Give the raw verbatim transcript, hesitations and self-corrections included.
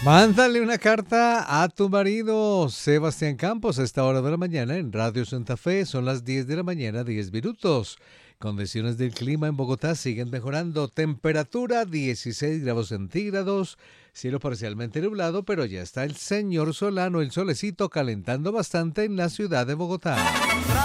Mándale una carta a tu marido, Sebastián Campos, a esta hora de la mañana en Radio Santa Fe. Son las diez de la mañana, diez minutos. Condiciones del clima en Bogotá siguen mejorando. Temperatura dieciséis grados centígrados. Cielo parcialmente nublado, pero ya está el señor Solano, el solecito, calentando bastante en la ciudad de Bogotá.